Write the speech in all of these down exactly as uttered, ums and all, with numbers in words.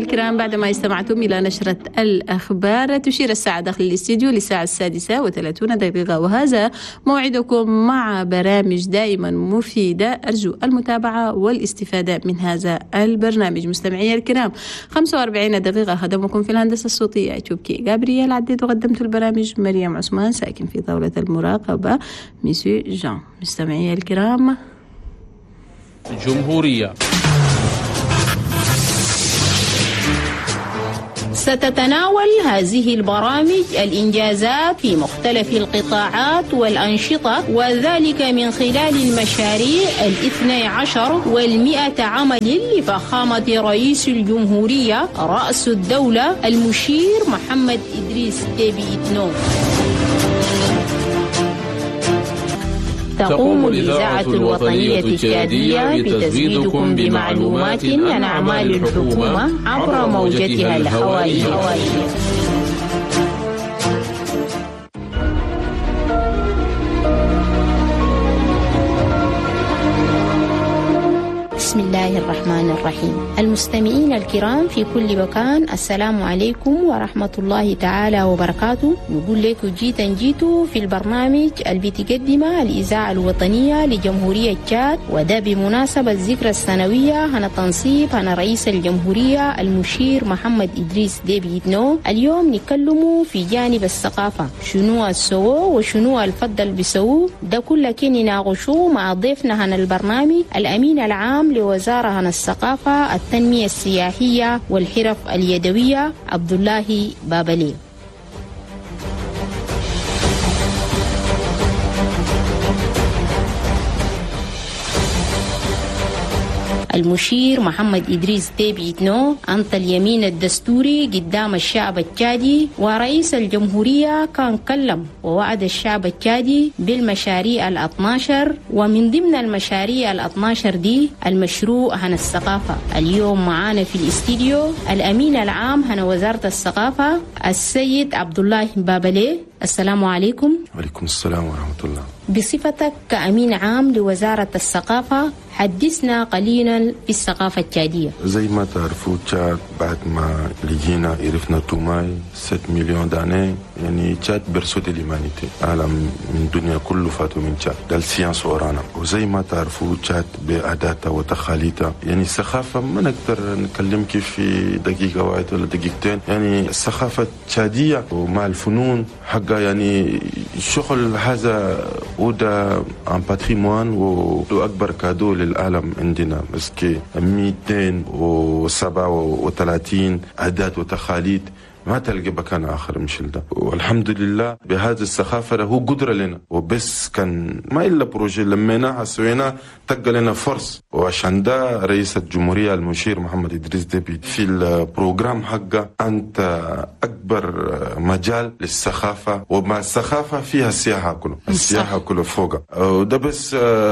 الكرام، بعدما استمعتم إلى نشرة الأخبار تشير الساعة داخل الاستديو للساعة السادسة وثلاثون دقيقة، وهذا موعدكم مع برامج دائما مفيدة. أرجو المتابعة والاستفادة من هذا البرنامج. مستمعي الكرام، خمسة وأربعين دقيقة خدمكم في الهندسة الصوتية توبكي جابرييل عديد، وقدمت البرامج مريم عثمان، ساكن في طاولة المراقبة ميسيو جان. مستمعي الكرام، جمهورية ستتناول هذه البرامج الإنجازات في مختلف القطاعات والأنشطة، وذلك من خلال المشاريع الاثني عشر والمئة عمل لفخامة رئيس الجمهورية رأس الدولة المشير محمد إدريس ديبي إتنو. تقوم الإذاعة الوطنية التشادية بتزويدكم بمعلومات عن أعمال الحكومة عبر موجتها الهوائية. بسم الله الرحمن الرحيم. المستمعين الكرام في كل مكان، السلام عليكم ورحمة الله تعالى وبركاته. نقول لكم جيتا جيتوا في البرنامج اللي بتقدمه الإذاعة الوطنية لجمهورية تشاد، وده بمناسبة الذكرى السنوية هنا تنصيب هنا رئيس الجمهورية المشير محمد إدريس ديبي إتنو. اليوم نتكلموا في جانب الثقافة، شنو السووا وشنو الفضل بيسووا، ده كله كي نناقشوه مع ضيفنا هنا البرنامج الأمين العام لوزارة عن الثقافة التنمية السياحية والحرف اليدوية عبد الله بابلي. المشير محمد إدريس ديبي إتنو أنت اليمين الدستوري قدام الشعب التشادي، ورئيس الجمهورية كان كلم ووعد الشعب التشادي بالمشاريع الاثناشر، ومن ضمن المشاريع الاثناشر دي المشروع عن الثقافة. اليوم معانا في الاستديو الأمين العام عن وزارة الثقافة السيد عبد الله بابلي. السلام عليكم. وعليكم السلام ورحمة الله. بصفتك كأمين عام لوزارة الثقافة، حدثنا قليلا في الثقافة التشادية. زي ما تعرفوا تشاد بعد ما لقينا عرفنا توماي ستة مليون داني، يعني تشاد برسو دي ليمانيتي، عالم من الدنيا كله فاتوا من تشاد، ده السيانس ورانا. وزي ما تعرفوا تشاد بعاداتها وتقاليدها، يعني الثقافة ما نقدر نتكلم كيف في دقيقة واحدة ولا دقيقتين. يعني الثقافة التشادية ومع الفنون حقا، يعني الشغل هذا وده عن باتريموان وأكبر كادو للعالم عندنا. مسكي مئتين وسبعة وثلاثين عادات وتقاليد ما تلقى مكان آخر مشل ده. والحمد لله بهذه الثقافة هو قدرة لنا، وبس كان ما إلا بروجي لمينا سوينا تلقى لنا فرص. وعشان ده رئيس الجمهورية المشير محمد إدريس ديبي في البروجرام حقه أنت أكبر مجال للثقافة، ومع الثقافة فيها السياحة كله، السياحة كله فوق. وده بس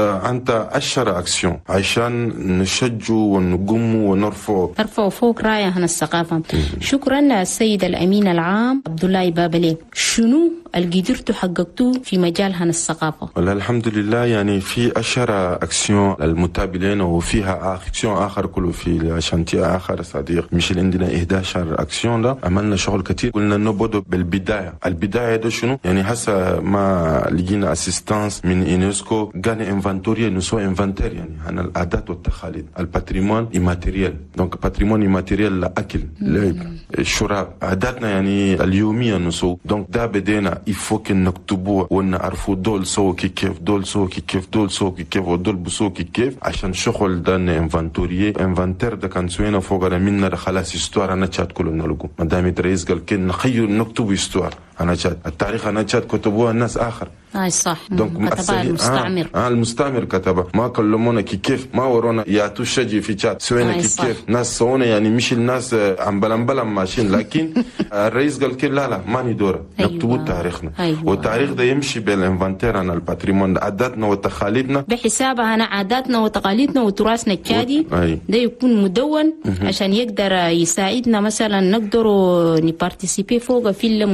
أنت أشهر أكسيون عشان نشجع ونقوم ونرفع نرفع فوق راية عن الثقافة. شكرا السيد الأمين العام عبد الله بابلي. شنو القدرتو حققتو في مجال هن الثقافة؟ والله الحمد لله، يعني في أشهر أكسيون المتابعين، وفيها أكسيون آخر كله في شانتيه آخر صديق مش عندنا إحدى عشرة أكسيون. ده عملنا شغل كتير. قلنا نبدأ بالبداية. البداية ده شنو؟ يعني حسب ما لقينا أسيستانس من يونسكو قالنا إنفنتوريا نسوي إنفنتير، يعني عن العادات والتقاليد، الباتريمون إيماتيريال. دونك باتريمون إيماتيريال لأكل، لعب، الشراب، عاداتنا يعني اليومية نسو. دونك ده بدينا يفوك نكتبوه ونعرفوا دول سو كي كيف، دول سو كي كيف، دول سو كي كيف، ودول بسو كي كيف، عشان شغل ده انفنتوريه. انفنتر ده كان سوينا فوق منا خلاص استوار انا تشات كله نلقو. مدام الرئيس قال كن نخير نكتب استوار انا تشات، التاريخ انا تشات كتبوها الناس اخر. اي صح. دونك كتبها المستعمر. اه, آه المستعمر كتبها، ما كلمونا كي كيف، ما ورونا ياتو شجي في تشات سوينا كي كيف. ناس سوونا يعني مش الناس عم بلم بلم ماشيين، لكن الرئيس قال كن لا لا ماني دوره. أيوة. نكتبوا تاريخنا. أيوة. والتاريخ ده يمشي بالانفنتير عن الباتريمون، عاداتنا وتقاليدنا بحسابها عن عاداتنا وتقاليدنا وتراثنا التشادي. أي. ده يكون مدون عشان يقدر يساعدنا مثلا نقدر نبارتيسيبي فوق في المسابقات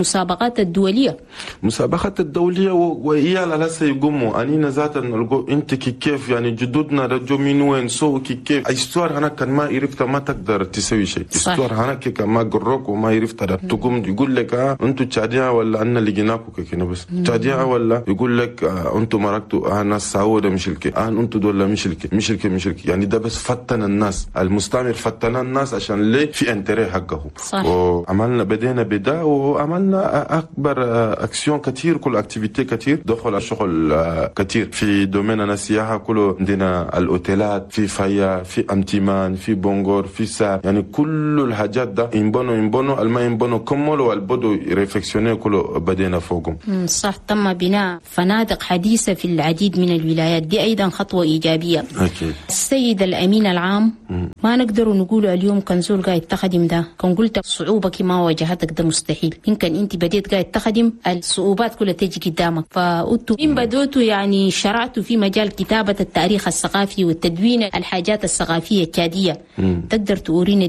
المسابقات الدولية. مسابقات الدولية وإيالا لسه يقوموا أنينا ذاتا نلقو أنت كيف يعني جدودنا رجو من وين سو كيف أيستوار هنا كان ما يعرفت ما تقدر تسوي شيء. أيستوار هنا كي ما قرّوك وما يعرفت تقوم يقول لك آه أنتوا تشاديا ولا أنا اللي جناكوا كنا بس تشاديا ولا يقول لك آه أنتوا مركتوا آه ناس سعودة مشلكة آه أنتوا دول مشلكة مشلكة مشلكة يعني ده بس فتن الناس المستعمر فتن الناس عشان ليه في انتريه حقه. صح. وعملنا بدينا بدا وعملنا أكبر أكسيون كتير كل أكتيفيتي كتير دخل الشغل كتير في دوميننا السياحة كله عندنا الأوتيلات في فايا في أمتيمان في بونغور في سا يعني كل الحاجات ده ينبنوا ينبنوا الما ينبنوا كملوا والبدو ريفلكسيونير كله بدينا فوقهم. صح. تم بناء فنادق حديثة في العديد من الولايات دي أيضا خطوة إيجابية. أكيد. السيد الأمين العام م. ما نقدر نقول اليوم كان زول قاعد تخدم ده كان قلت صعوبة ما واجهتك ده مستحيل. يمكن أنت بديت قاعد تخدم الصعوبات كلها تجي قدامك فأنتوا إن بدوتوا يعني شرعتوا في مجال كتابة التاريخ الثقافي والتدوين الحاجات الثقافية التشادية. تقدر تورينا